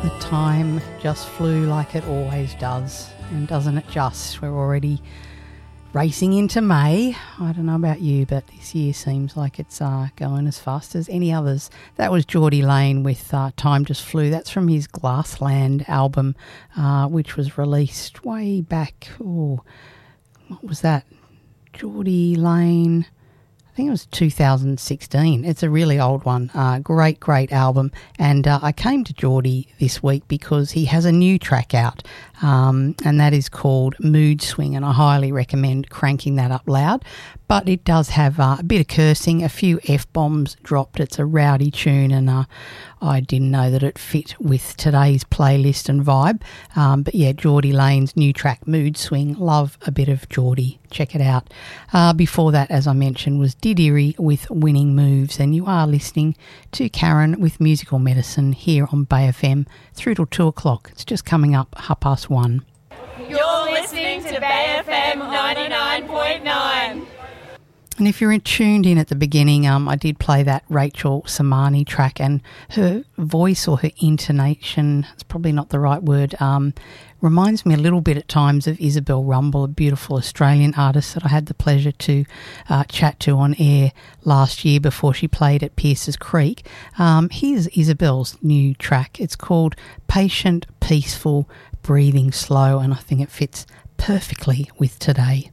The time just flew like it always does, and doesn't it just? We're already racing into May. I don't know about you, but this year seems like it's going as fast as any others. That was Geordie Lane with Time Just Flew. That's from his Glassland album, which was released way back, what was that? Geordie Lane, I think it was 2016. It's a really old one. Great album. And I came to Geordie this week because he has a new track out, and that is called Mood Swing, and I highly recommend cranking that up loud. But it does have a bit of cursing, a few F-bombs dropped. It's a rowdy tune, and I didn't know that it fit with today's playlist and vibe. But yeah, Geordie Lane's new track, Mood Swing. Love a bit of Geordie. Check it out. Before that, as I mentioned, was Didiri with Winning Moves, and you are listening to Karen with Musical Medicine here on Bay FM through till 2 o'clock. It's just coming up 1:30. You're listening to Bay FM 99.9. And if you're tuned in at the beginning, I did play that Rachel Samani track, and her voice, or her intonation, it's probably not the right word, reminds me a little bit at times of Isabel Rumble, a beautiful Australian artist that I had the pleasure to chat to on air last year before she played at Pierce's Creek. Here's Isabel's new track. It's called Patient, Peaceful, Breathing Slow, and I think it fits perfectly with today.